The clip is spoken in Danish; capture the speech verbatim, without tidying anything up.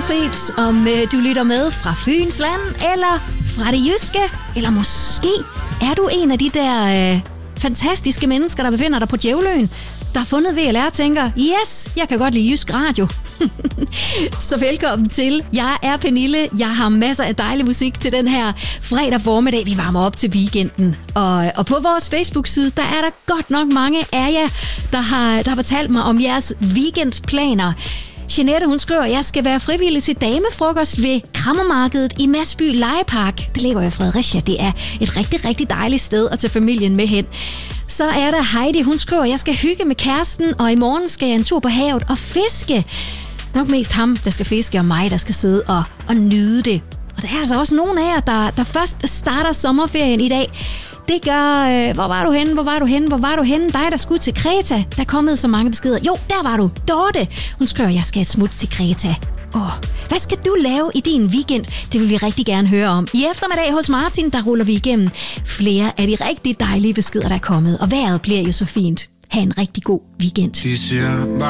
Uanset om øh, du lytter med fra Fyns land, eller fra det jyske, eller måske er du en af de der øh, fantastiske mennesker, der befinder dig på Djævløen, der har fundet V L R og tænker, yes, jeg kan godt lide jysk radio. Så velkommen til. Jeg er Pernille. Jeg har masser af dejlig musik til den her fredag formiddag. Vi varmer op til weekenden. Og, og på vores Facebook-side, der er der godt nok mange af jer, der har, der har fortalt mig om jeres weekendplaner. Jeanette, hun skriver, at jeg skal være frivillig til damefrokost ved Krammermarkedet i Masby Legepark. Det ligger jo i Fredericia. Det er et rigtig, rigtig dejligt sted at tage familien med hen. Så er der Heidi, hun skriver, at jeg skal hygge med kæresten, og i morgen skal jeg en tur på havet og fiske. Nok mest ham, der skal fiske, og mig, der skal sidde og, og nyde det. Og der er altså også nogle af jer, der, der først starter sommerferien i dag. Det gør, øh, hvor var du henne, hvor var du henne, hvor var du henne? Dig, der skulle til Kreta. Der er kommet så mange beskeder. Jo, der var du. Dorte. Hun skriver, jeg skal et smut til Kreta. Åh, hvad skal du lave i din weekend? Det vil vi rigtig gerne høre om. I eftermiddag hos Martin, der ruller vi igennem flere af de rigtig dejlige beskeder, der er kommet. Og vejret bliver jo så fint. Ha' en rigtig god weekend. De siger